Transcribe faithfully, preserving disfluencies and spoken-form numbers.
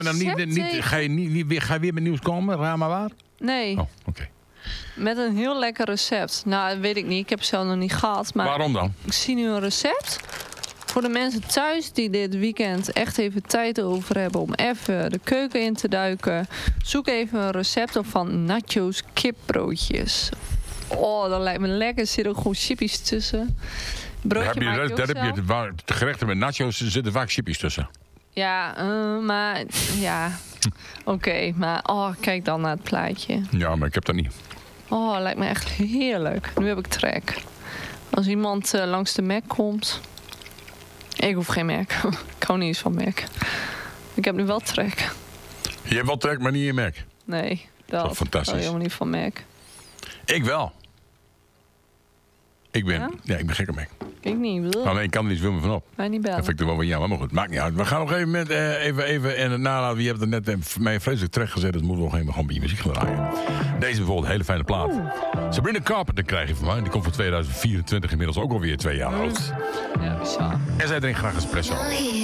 Nou, niet, niet, ga, je niet, niet weer, ga je weer met nieuws komen? Raar maar waar? Nee. Oh, oké. Okay. Met een heel lekker recept. Nou, weet ik niet. Ik heb het zelf nog niet gehad. Maar waarom dan? Ik zie nu een recept. Voor de mensen thuis die dit weekend echt even tijd over hebben om even de keuken in te duiken. Zoek even een recept op van nachos kipbroodjes. Oh, dat lijkt me lekker. Er zitten ook gewoon chippies tussen. Broodje heb je, maak je ook daar zelf. heb je waar, gerechten met nachos, er zitten vaak chippies tussen. Ja, uh, maar ja. Oké, okay, maar oh, kijk dan naar het plaatje. Ja, maar ik heb dat niet. Oh, lijkt me echt heerlijk. Nu heb ik trek. Als iemand uh, langs de Mac komt. Ik hoef geen Mac. Ik hou niet eens van Mac. Ik heb nu wel trek. Je hebt wel trek, maar niet in Mac. Nee, dat is fantastisch. Ik helemaal niet van Mac. Ik wel. Ik ben, ja? ja, ik ben gek op Mac. Ik niet. Alleen ik kan er niet veel meer van op. Mij niet bellen. Dat vind ik er wel van jammer, maar goed, maakt niet uit. We gaan nog even met uh, even, even en het nalaten. Wie hebt het net uh, mij vreselijk terecht gezet, dus moeten we nog even gewoon bij je muziek gaan draaien. Deze bijvoorbeeld, een hele fijne plaat. Oeh. Sabrina Carpenter krijg je van mij. Die komt voor tweeduizend vierentwintig, inmiddels ook alweer twee jaar oud. Ja, bizar. En zij drinkt graag espresso.